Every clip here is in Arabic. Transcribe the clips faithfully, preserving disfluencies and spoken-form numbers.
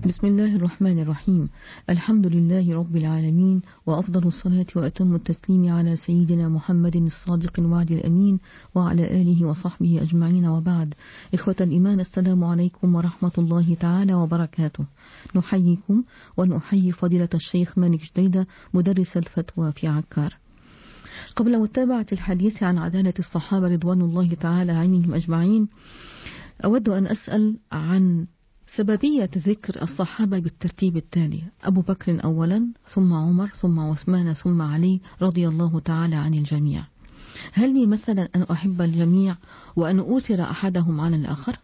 بسم الله الرحمن الرحيم. الحمد لله رب العالمين، وأفضل الصلاة وأتم التسليم على سيدنا محمد الصادق الوعد الأمين وعلى آله وصحبه أجمعين، وبعد. إخوة الإيمان، السلام عليكم ورحمة الله تعالى وبركاته. نحييكم ونحيي فضيلة الشيخ مالك جديدة مدرس الفتوى في عكار. قبل متابعة الحديث عن عدالة الصحابة رضوان الله تعالى عنهم أجمعين، أود أن أسأل عن سببية ذكر الصحابة بالترتيب التالي: أبو بكر أولا، ثم عمر، ثم عثمان، ثم علي رضي الله تعالى عن الجميع. هل لي مثلا أن أحب الجميع وأن أوثر أحدهم على الآخر؟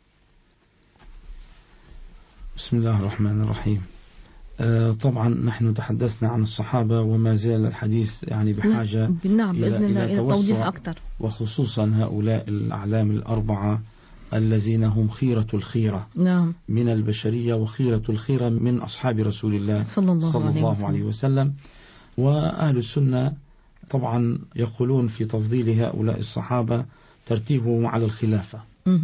بسم الله الرحمن الرحيم. آه طبعا نحن تحدثنا عن الصحابة وما زال الحديث يعني بحاجة نعم بإذن الله إلى توضيح أكثر، وخصوصا هؤلاء الأعلام الأربعة الذين هم خيرة الخيرة نعم. من البشرية وخيرة الخيرة من أصحاب رسول الله صلى الله, صلى الله عليه, عليه وسلم. وأهل السنة طبعا يقولون في تفضيل هؤلاء الصحابة ترتيبهم على الخلافة،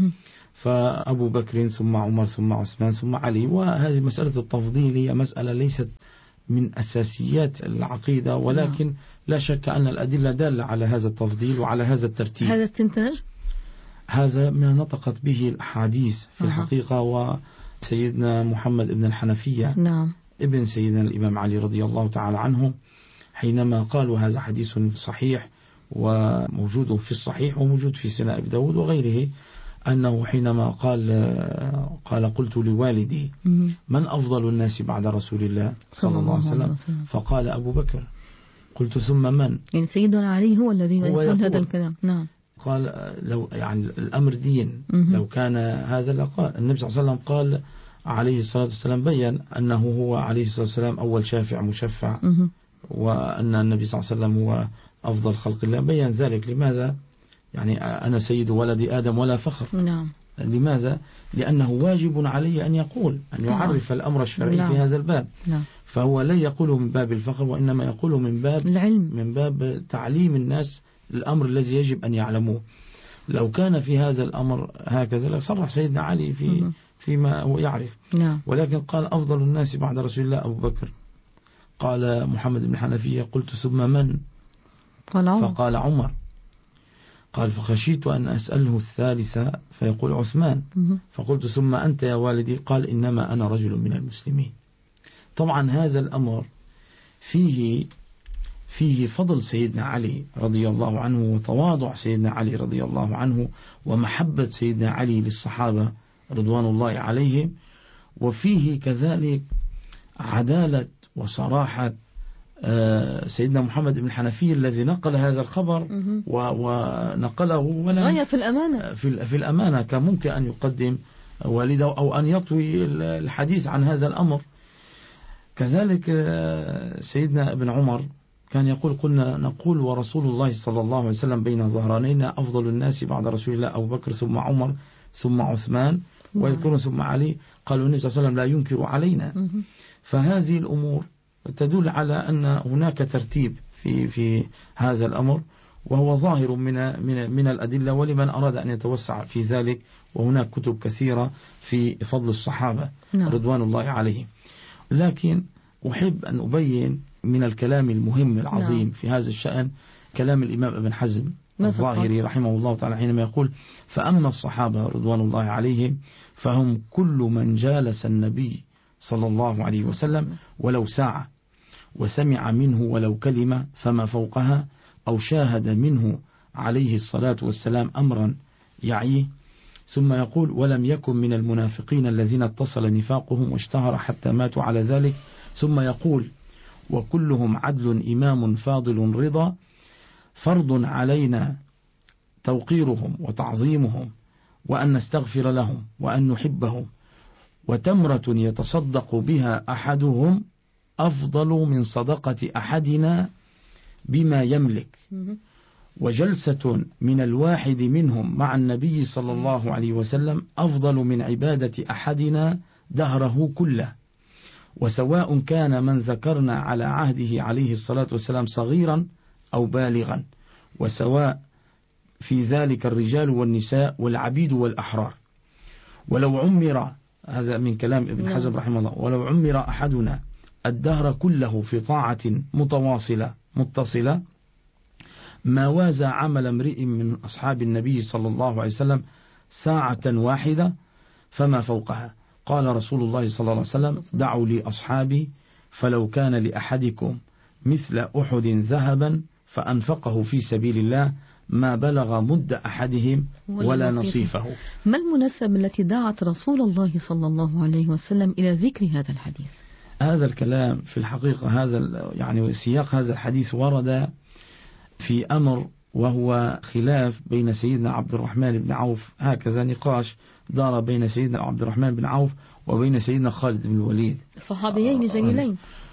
فأبو بكر ثم عمر ثم عثمان ثم علي. وهذه مسألة التفضيل هي مسألة ليست من أساسيات العقيدة، ولكن لا شك أن الأدلة دالة على هذا التفضيل وعلى هذا الترتيب. هذا استنتاج؟ هذا ما نطقت به الأحاديث في أه. الحقيقة. وسيدنا محمد بن الحنفية نعم. ابن سيدنا الإمام علي رضي الله تعالى عنه حينما قالوا هذا حديث صحيح وموجود في الصحيح وموجود في سنن أبي داود وغيره، أنه حينما قال قال قلت لوالدي من أفضل الناس بعد رسول الله صلى الله عليه وسلم، فقال أبو بكر. قلت ثم من؟ يعني سيدنا علي هو الذي يقول هذا الكلام. نعم. قال لو يعني الأمر دين لو كان هذا لقال النبي صلى الله عليه وسلم قال عليه الصلاة والسلام بيّن أنه هو عليه الصلاة والسلام أول شافع مشفع، وأن النبي صلى الله عليه وسلم هو أفضل خلق الله، بيّن ذلك. لماذا؟ يعني أنا سيد ولد آدم ولا فخر. نعم. لماذا؟ لأنه واجب عليه أن يقول أن يعرف الأمر الشرعي نعم. في هذا الباب. نعم. فهو لا يقوله من باب الفخر، وإنما يقوله من باب العلم، من باب تعليم الناس الأمر الذي يجب أن يعلموه. لو كان في هذا الأمر هكذا لصرح سيدنا علي في فيما هو يعرف. نعم. ولكن قال أفضل الناس بعد رسول الله أبو بكر. قال محمد بن حنفية قلت ثم من؟ قال عمر. فقال عمر. قال فخشيت أن أسأله الثالثة فيقول عثمان، فقلت ثم أنت يا والدي؟ قال إنما أنا رجل من المسلمين. طبعا هذا الأمر فيه فيه فضل سيدنا علي رضي الله عنه وتواضع سيدنا علي رضي الله عنه ومحبة سيدنا علي للصحابة رضوان الله عليهم، وفيه كذلك عدالة وصراحة سيدنا محمد بن حنفي الذي نقل هذا الخبر ونقله ولا في الأمانة في الأمانة، كان ممكن أن يقدم والده أو أن يطوي الحديث عن هذا الأمر. كذلك سيدنا ابن عمر كان يقول كنا نقول ورسول الله صلى الله عليه وسلم بين ظهرانينا أفضل الناس بعد رسول الله أبو بكر ثم عمر ثم عثمان ويذكرون ثم علي. قالوا النبي صلى الله عليه وسلم لا ينكر علينا. فهذه الأمور تدل على أن هناك ترتيب في في هذا الأمر، وهو ظاهر من من من الأدلة، ولمن أراد أن يتوسع في ذلك. وهناك كتب كثيرة في فضل الصحابة رضوان الله عليهم. لكن أحب أن أبين من الكلام المهم العظيم نعم. في هذا الشأن كلام الإمام ابن حزم الظاهري رحمه الله تعالى حينما يقول فأما الصحابة رضوان الله عليهم فهم كل من جالس النبي صلى الله عليه وسلم ولو ساعة وسمع منه ولو كلمة فما فوقها، أو شاهد منه عليه الصلاة والسلام أمرا يعيه. ثم يقول ولم يكن من المنافقين الذين اتصل نفاقهم واشتهر حتى ماتوا على ذلك. ثم يقول وكلهم عدل إمام فاضل رضا، فرض علينا توقيرهم وتعظيمهم وأن نستغفر لهم وأن نحبهم، وتمرة يتصدق بها أحدهم أفضل من صدقة أحدنا بما يملك، وجلسة من الواحد منهم مع النبي صلى الله عليه وسلم أفضل من عبادة أحدنا دهره كله، وسواء كان من ذكرنا على عهده عليه الصلاة والسلام صغيرا أو بالغا، وسواء في ذلك الرجال والنساء والعبيد والأحرار. ولو عمر هذا من كلام ابن حزم رحمه الله: ولو عمر أحدنا الدهر كله في طاعة متواصلة متصلة ما وازى عمل امرئ من أصحاب النبي صلى الله عليه وسلم ساعة واحدة فما فوقها. قال رسول الله صلى الله عليه وسلم: دعوا لي أصحابي فلو كان لأحدكم مثل أحد ذهبا فأنفقه في سبيل الله ما بلغ مد أحدهم ولا نصيفه. ما المناسبة التي دعت رسول الله صلى الله عليه وسلم إلى ذكر هذا الحديث؟ هذا الكلام في الحقيقة، هذا يعني سياق هذا الحديث ورد في أمر وهو خلاف بين سيدنا عبد الرحمن بن عوف. هكذا نقاش دار بين سيدنا عبد الرحمن بن عوف وبين سيدنا خالد بن الوليد، صحابيين جليلين.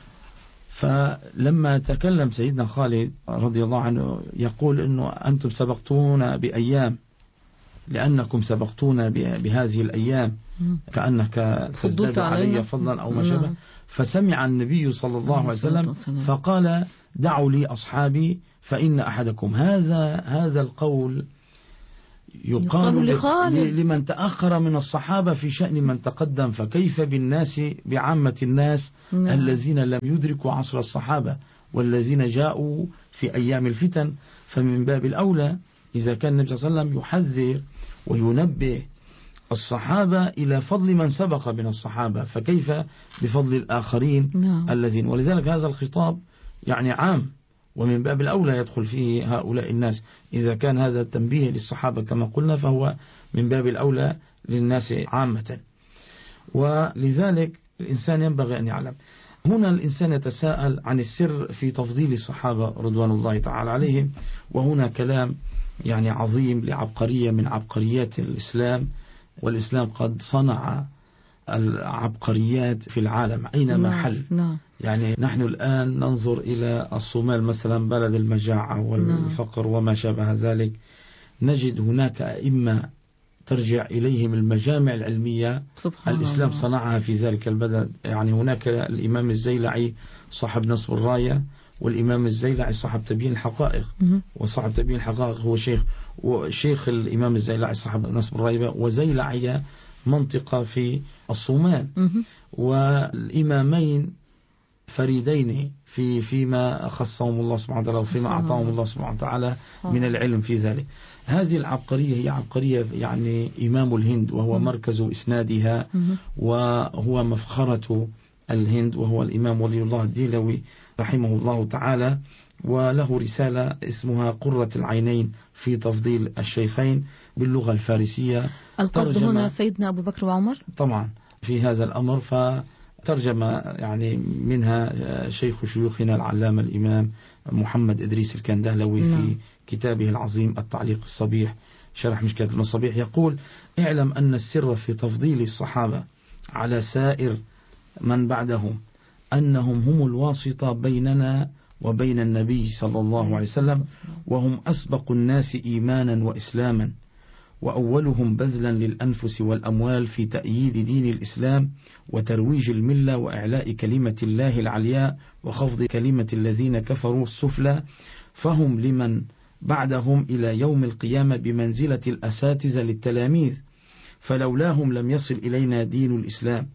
فلما تكلم سيدنا خالد رضي الله عنه يقول أنه أنتم سبقتونا بأيام لأنكم سبقتونا بهذه الأيام كأنك تزداد علي فضلا أو ما شابه. فسمع النبي صلى الله عليه وسلم فقال: دعوا لي أصحابي فإن أحدكم. هذا هذا القول يقال لمن تأخر من الصحابة في شأن من تقدم، فكيف بالناس بعامة الناس نعم. الذين لم يدركوا عصر الصحابة والذين جاءوا في أيام الفتن. فمن باب الأولى إذا كان النبي صلى الله عليه وسلم يحذر وينبه الصحابة إلى فضل من سبق من الصحابة، فكيف بفضل الآخرين نعم. الذين، ولذلك هذا الخطاب يعني عام، ومن باب الأولى يدخل فيه هؤلاء الناس. إذا كان هذا التنبيه للصحابة كما قلنا فهو من باب الأولى للناس عامة. ولذلك الإنسان ينبغي أن يعلم. هنا الإنسان يتساءل عن السر في تفضيل الصحابة رضوان الله تعالى عليهم، وهنا كلام يعني عظيم لعبقرية من عبقريات الإسلام، والإسلام قد صنع العبقريات في العالم أينما نعم. حل نعم. يعني نحن الآن ننظر إلى الصومال مثلا بلد المجاعة والفقر وما شابه ذلك، نجد هناك أئمة ترجع إليهم المجامع العلمية الإسلام الله. صنعها في ذلك البلد. يعني هناك الإمام الزيلعي صاحب نصب الراية، والإمام الزيلعي صاحب تبيين الحقائق، وصاحب تبيين الحقائق هو شيخ وشيخ الإمام الزيلعي صاحب نصب الراية، وزيلعية منطقة في الصومال، والإمامين فريدين في فيما خصهم الله سبحانه وتعالى وفيما أعطاهم الله سبحانه وتعالى من العلم في ذلك. هذه العبقرية هي عبقرية يعني إمام الهند، وهو مركز إسنادها وهو مفخرة الهند، وهو الإمام ولي الله الديلوي رحمه الله تعالى، وله رسالة اسمها قرة العينين في تفضيل الشيخين باللغة الفارسية. القصد هنا سيدنا أبو بكر وعمر طبعا في هذا الأمر، فترجم يعني منها شيخ شيوخنا العلامة الإمام محمد إدريس الكندهلوي في كتابه العظيم التعليق الصبيح شرح مشكلة المصابيح، يقول: اعلم أن السر في تفضيل الصحابة على سائر من بعدهم أنهم هم الواسطة بيننا وبين النبي صلى الله عليه وسلم، وهم أسبق الناس إيمانا وإسلاما، وأولهم بذلا للأنفس والأموال في تأييد دين الإسلام وترويج الملة وإعلاء كلمة الله العلياء وخفض كلمة الذين كفروا السفلى، فهم لمن بعدهم إلى يوم القيامة بمنزلة الأساتذة للتلاميذ، فلولاهم لم يصل إلينا دين الإسلام،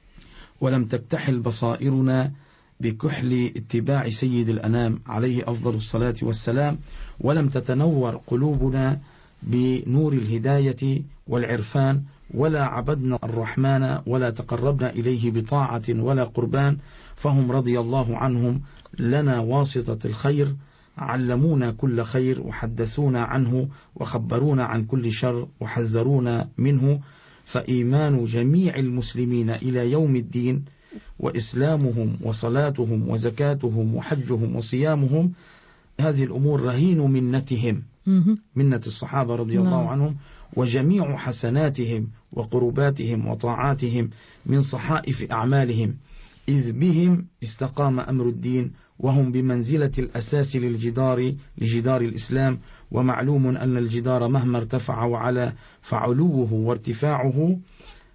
ولم تكتحل بصائرنا بكحل اتباع سيد الأنام عليه أفضل الصلاة والسلام، ولم تتنور قلوبنا بنور الهداية والعرفان، ولا عبدنا الرحمن ولا تقربنا إليه بطاعة ولا قربان، فهم رضي الله عنهم لنا واسطة الخير، علمونا كل خير وحدثونا عنه وخبرونا عن كل شر وحذرونا منه، فإيمان جميع المسلمين إلى يوم الدين وإسلامهم وصلاتهم وزكاتهم وحجهم وصيامهم هذه الأمور رهين منتهم، منة الصحابة رضي الله عنهم، وجميع حسناتهم وقرباتهم وطاعاتهم من صحائف أعمالهم، إذ بهم استقام أمر الدين، وهم بمنزلة الأساس للجدار لجدار الإسلام، ومعلوم أن الجدار مهما ارتفع وعلى فعلوه وارتفاعه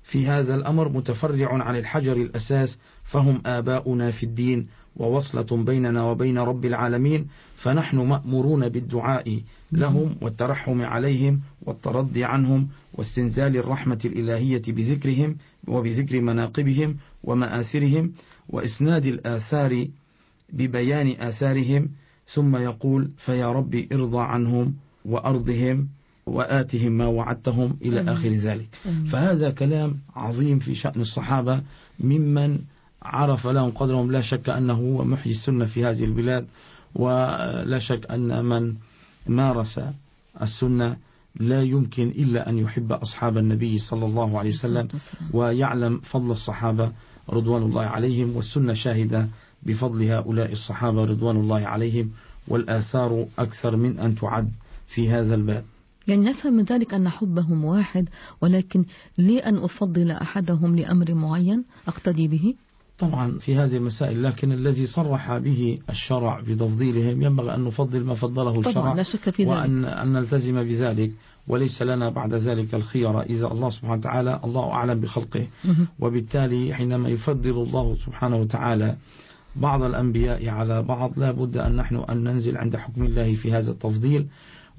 في هذا الأمر متفرع عن الحجر الأساس، فهم آباؤنا في الدين ووصلة بيننا وبين رب العالمين، فنحن مأمورون بالدعاء لهم والترحم عليهم والترضي عنهم واستنزال الرحمة الإلهية بذكرهم وبذكر مناقبهم ومآثرهم وإسناد الآثار ببيان آثارهم. ثم يقول: فيا ربي ارضى عنهم وأرضهم وآتهم ما وعدتهم إلى أمين. آخر ذلك. أمين. فهذا كلام عظيم في شأن الصحابة ممن عرف لهم قدرهم. لا شك أنه هو محيي السنة في هذه البلاد، ولا شك أن من مارس السنة لا يمكن إلا أن يحب أصحاب النبي صلى الله عليه وسلم ويعلم فضل الصحابة رضوان الله عليهم، والسنة شاهدة بفضل هؤلاء الصحابة رضوان الله عليهم، والآثار أكثر من أن تعد في هذا الباب. يعني نفهم من ذلك أن حبهم واحد، ولكن ليه أن أفضل أحدهم لأمر معين أقتدي به؟ طبعا في هذه المسائل، لكن الذي صرح به الشرع بتفضيلهم ينبغي أن نفضل ما فضله الشرع، لا شك في ذلك، وأن أن نلتزم بذلك، وليس لنا بعد ذلك الخيار إذا الله سبحانه وتعالى الله أعلم بخلقه. وبالتالي حينما يفضل الله سبحانه وتعالى بعض الأنبياء على بعض لا بد أن نحن أن ننزل عند حكم الله في هذا التفضيل.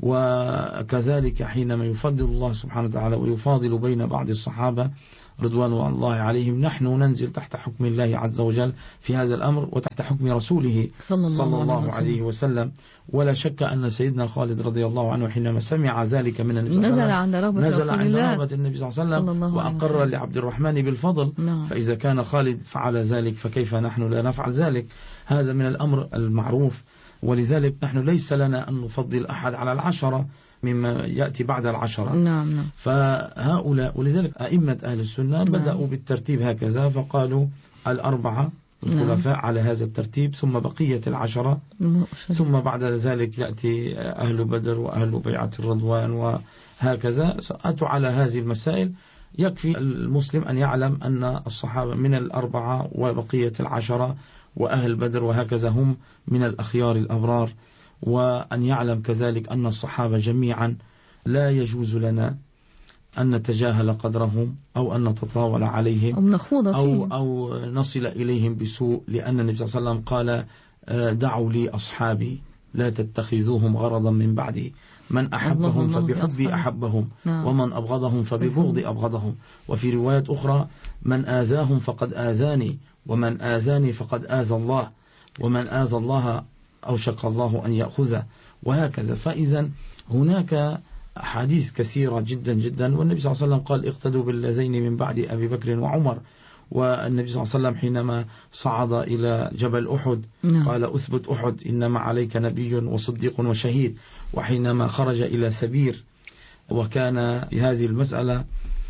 وكذلك حينما يفضل الله سبحانه وتعالى ويفاضل بين بعض الصحابة رضوان الله عليهم نحن ننزل تحت حكم الله عز وجل في هذا الأمر وتحت حكم رسوله صلى الله, صلى الله عليه وسلم. ولا شك أن سيدنا خالد رضي الله عنه حينما سمع ذلك من النبي صلى الله عليه وسلم نزل عند رهبة نزل عند الله رهبة النبي صلى الله عليه وسلم وأقر لعبد الرحمن بالفضل. نعم. فإذا كان خالد فعل ذلك فكيف نحن لا نفعل ذلك؟ هذا من الأمر المعروف. ولذلك نحن ليس لنا أن نفضل أحد على العشرة مما يأتي بعد العشرة. نعم نعم. فهؤلاء ولذلك أئمة أهل السنة نعم. بدأوا بالترتيب هكذا، فقالوا الأربعة الخلفاء نعم. على هذا الترتيب، ثم بقية العشرة، ثم بعد ذلك يأتي أهل بدر وأهل بيعة الرضوان وهكذا. أتوا على هذه المسائل. يكفي المسلم أن يعلم أن الصحابة من الأربعة وبقية العشرة وأهل بدر وهكذا هم من الأخيار الأبرار، وأن يعلم كذلك أن الصحابة جميعا لا يجوز لنا أن نتجاهل قدرهم أو أن نتطاول عليهم أو نخوض أو, أو نصل إليهم بسوء، لأن النبي صلى الله عليه وسلم قال: دعوا لي أصحابي لا تتخذوهم غرضا من بعدي، من أحبهم فبحبي أحبهم نعم. ومن أبغضهم فببغض أبغضهم. وفي رواية أخرى: من آذاهم فقد آذاني ومن آذاني فقد آذى الله ومن آذى الله أوشك الله أن يأخذه، وهكذا. فإذا هناك أحاديث كثيرة جدا جدا. والنبي صلى الله عليه وسلم قال: اقتدوا باللذين من بعد أبي بكر وعمر. والنبي صلى الله عليه وسلم حينما صعد إلى جبل أحد قال: أثبت أحد إنما عليك نبي وصديق وشهيد. وحينما خرج إلى سبير وكان في هذه المسألة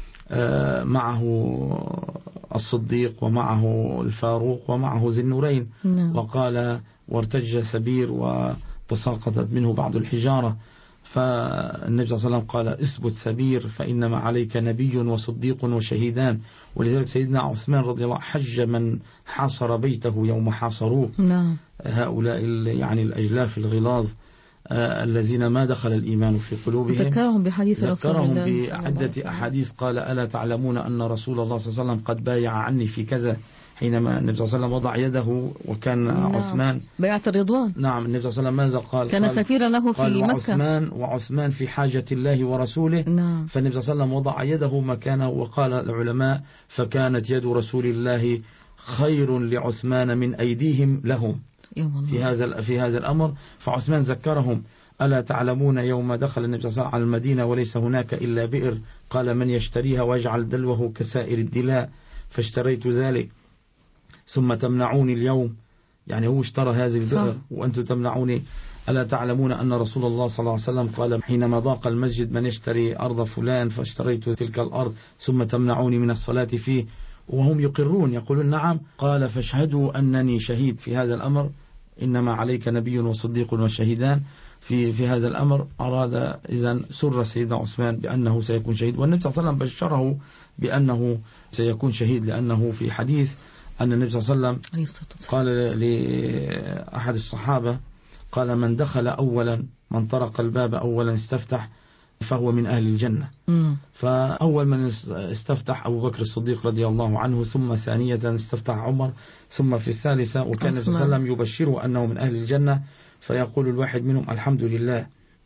معه الصديق ومعه الفاروق ومعه ذي النورين، وقال: وارتج سبير وتساقطت منه بعض الحجارة. فالنبي صلى الله عليه وسلم قال: اثبت سبير فإنما عليك نبي وصديق وشهيدان. ولذلك سيدنا عثمان رضي الله عنه حج من حاصر بيته يوم حاصروه. نعم. هؤلاء يعني الأجلاف الغلاظ آه الذين ما دخل الإيمان في قلوبهم. ذكرهم بحديث رسول الله ذكرهم بعدة أحاديث. قال: ألا تعلمون أن رسول الله صلى الله عليه وسلم قد بايع عني في كذا، حينما النبي صلى الله عليه وسلم وضع يده وكان نعم. عثمان بيعة الرضوان. نعم. النبي صلى الله عليه وسلم ماذا قال؟ كان سفيرا له في قال: مكة. وعثمان وعثمان في حاجة الله ورسوله. نعم. فالنبي صلى الله عليه وسلم وضع يده مكانه. وقال العلماء: فكانت يد رسول الله خير لعثمان من أيديهم لهم في هذا في هذا الأمر. فعثمان ذكرهم: ألا تعلمون يوم دخل النبي صلى الله عليه وسلم على المدينة وليس هناك إلا بئر، قال: من يشتريها ويجعل دلوه كسائر الدلاء، فاشتريت ذلك ثم تمنعوني اليوم. يعني هو اشترى هذه البئر وأنتم تمنعوني. ألا تعلمون أن رسول الله صلى الله عليه وسلم قال حينما ضاق المسجد: من يشتري أرض فلان، فاشتريت تلك الأرض ثم تمنعوني من الصلاة فيه. وهم يقرون يقولون: نعم. قال: فاشهدوا أنني شهيد في هذا الأمر، إنما عليك نبي وصديق وشهيدان. في في هذا الأمر أراد إذن سر سيدنا عثمان بأنه سيكون شهيد، والنبي صلى الله عليه وسلم بشره بأنه سيكون شهيد، لأنه في حديث أن النبي صلى الله عليه وسلم قال لأحد الصحابة، قال: من دخل أولا، من طرق الباب أولا استفتح، فهو من أهل الجنة. مم. فأول من استفتح أبو بكر الصديق رضي الله عنه، ثم ثانية استفتح عمر، ثم في الثالثة، وكان النبي صلى الله عليه وسلم يبشره أنه من أهل الجنة، فيقول الواحد منهم الحمد لله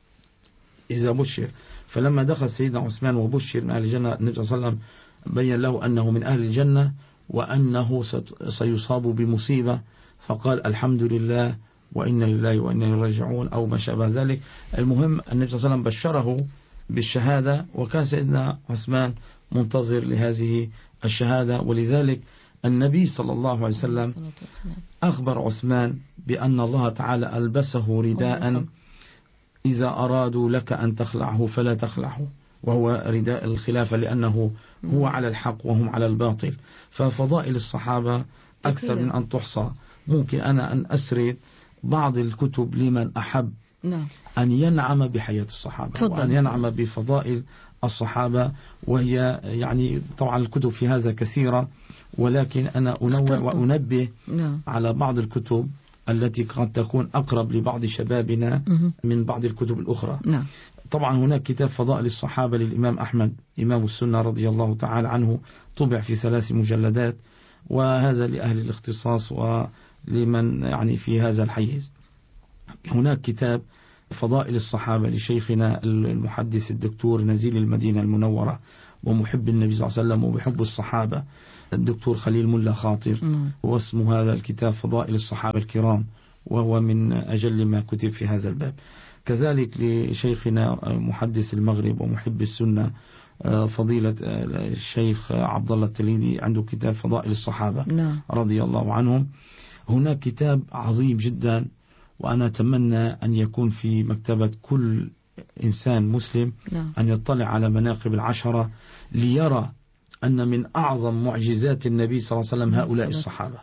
إذا بشر. فلما دخل سيدنا عثمان وبشر من أهل الجنة، النبي صلى الله عليه وسلم بين له أنه من أهل الجنة وأنه سيصاب بمصيبة، فقال الحمد لله وإنا لله وإنا إليه راجعون أو ما شابه ذلك. المهم النبي صلى الله عليه وسلم بشره بالشهادة، وكان سيدنا عثمان منتظر لهذه الشهادة، ولذلك النبي صلى الله عليه وسلم أخبر عثمان بأن الله تعالى ألبسه رداء إذا أرادوا لك أن تخلعه فلا تخلعه، وهو رداء الخلافة، لأنه هو على الحق وهم على الباطل. ففضائل الصحابة أكثر من أن تحصى. ممكن أنا أن أسرد بعض الكتب لمن أحب نعم. أن ينعم بحياة الصحابة فضل. وأن ينعم بفضائل الصحابة، وهي يعني طبعا الكتب في هذا كثيرة، ولكن أنا أنوع وأنبه نعم. على بعض الكتب التي قد تكون أقرب لبعض شبابنا من بعض الكتب الأخرى. نعم. طبعا هناك كتاب فضائل الصحابة للإمام أحمد إمام السنة رضي الله تعالى عنه، طبع في ثلاث مجلدات، وهذا لأهل الاختصاص ولمن يعني في هذا الحيز. هناك كتاب فضائل الصحابة لشيخنا المحدث الدكتور نزيل المدينة المنورة ومحب النبي صلى الله عليه وسلم ومحب الصحابة الدكتور خليل ملا خاطر، واسم هذا الكتاب فضائل الصحابة الكرام، وهو من أجل ما كتب في هذا الباب. كذلك لشيخنا محدث المغرب ومحب السنة فضيلة الشيخ عبد الله التليدي، عنده كتاب فضائل الصحابة رضي الله عنهم. هناك كتاب عظيم جدا، وأنا أتمنى أن يكون في مكتبة كل إنسان مسلم أن يطلع على مناقب العشرة ليرى أن من أعظم معجزات النبي صلى الله عليه وسلم هؤلاء الصحابة.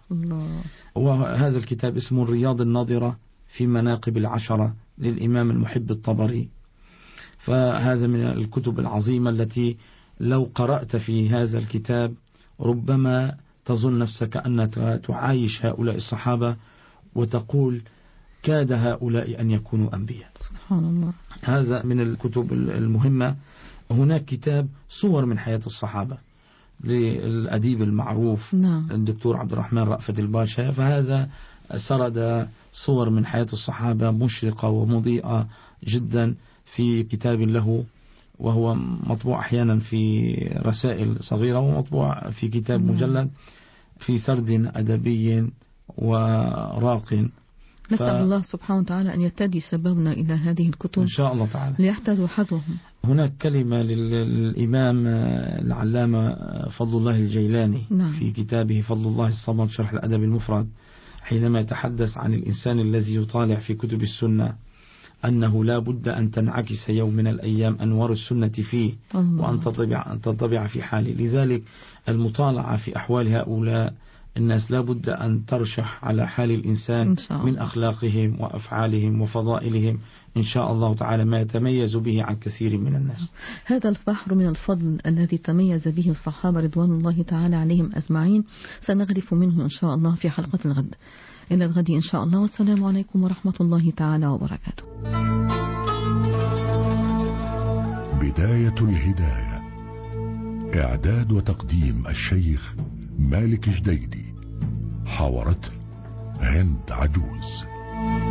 وهذا الكتاب اسمه الرياض الناظرة في مناقب العشرة للإمام المحب الطبري. فهذا من الكتب العظيمة التي لو قرأت في هذا الكتاب ربما تظن نفسك أنك تعايش هؤلاء الصحابة وتقول كاد هؤلاء أن يكونوا أنبياء. سبحان الله. هذا من الكتب المهمة. هناك كتاب صور من حياة الصحابة للأديب المعروف نعم. الدكتور عبد الرحمن رأفت الباشا، فهذا سرد صور من حياة الصحابة مشرقة ومضيئة جدا في كتاب له، وهو مطبوع أحيانا في رسائل صغيرة ومطبوع في كتاب نعم. مجلد في سرد أدبي وراق. نسأل ف... الله سبحانه وتعالى أن يهتدي شبابنا إلى هذه الكتب إن شاء الله تعالى ليحتذوا حظهم. هناك كلمة للإمام العلامة فضل الله الجيلاني نعم. في كتابه فضل الله الصمد شرح الأدب المفرد، حينما يتحدث عن الإنسان الذي يطالع في كتب السنة أنه لا بد أن تنعكس يوم من الأيام أنوار السنة فيه الله. وأن تطبع, أن تطبع في حاله. لذلك المطالعة في أحوال هؤلاء الناس لا بد أن ترشح على حال الإنسان من أخلاقهم وأفعالهم وفضائلهم إن شاء الله تعالى، ما يتميز به عن كثير من الناس. هذا البحر من الفضل الذي تميز به الصحابة رضوان الله تعالى عليهم أجمعين سنغرف منه إن شاء الله في حلقة الغد. إلى الغد إن شاء الله، والسلام عليكم ورحمة الله تعالى وبركاته. بداية الهداية، إعداد وتقديم الشيخ مالك جديدي، حاورته هند عجوز.